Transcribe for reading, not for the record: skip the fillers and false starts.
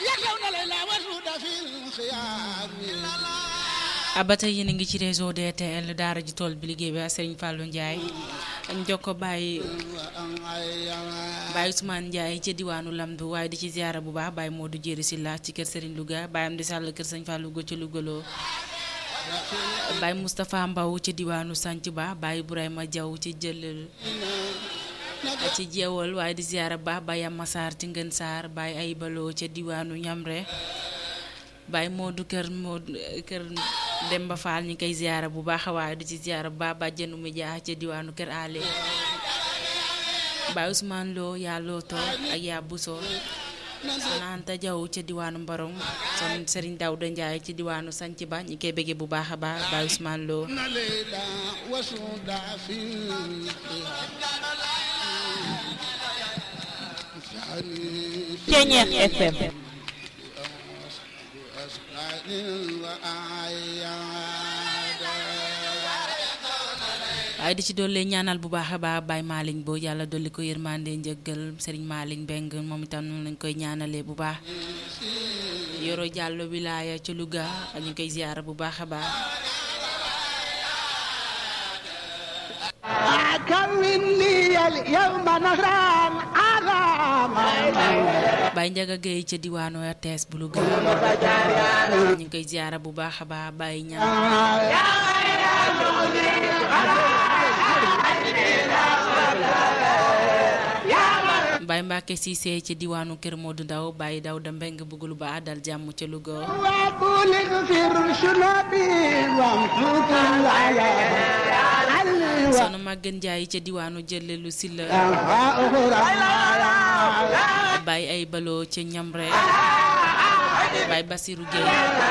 ba tey yéen a ngi ci réseau DTL daara ji tool bi liggéey bi Serigne Fallou Ndiaye njokko Baye Ousmane Ndiaye ca diwaanu Lamdu waaye di ci ziara bu baax Baye Modou Jéeri Silla ci kër Serigne Louga Baye am di sàll kër Serigne Fallou go ca Lougaloo Baye Moustapha Mbaw ca diwaanu Sanc Ba Baye Ibrahima Diaw ci jëlal ci jeewal waaye di ziara bu baax Baye Amassar ci Ngën Saar Baye ay baloo ca diwaanu Ñamre Baye Modou kër Demba Fall ñu koy ziara bu baax waaye di ci ziara bu baax bàjjenu Média ca diwaanu kër Ale Baye Ousmane Lo yaa looto ak yaa buso Anta Jaw ca diwaanu Mbarong son Serigne Daouda Ndiaye ci diwaanu Sanc Ba ñu koy bëggee bu baax a baax Baye Ousmane Lo Ceñeex FM waaye di ci dolli ñaanal bu baax a baax Baye Malick Bo yàlla dolli ko yërmande njëggal Serigne Malick Mbeng moom itam noonu lañ koy ñaanalee bu baax Yoro Diallo wilaaya ca Louga ñu koy ziyaara bu baax a baax Baye Ndiaga Gueye ca diwaanu RTS bu Louga ñu koy ziyaara bu baax a baax Baye ñaan Baye Mbacke Cissé ci diwaanu Kër Modou Ndaw Baye Dawda Mbeng bëggul ba dal jàmm ca Louga Soxna Maguette Ndiaye ca diwaanu Jëlelu Silla Baye ay baloo ca Ñamre Baye Basirou Gueye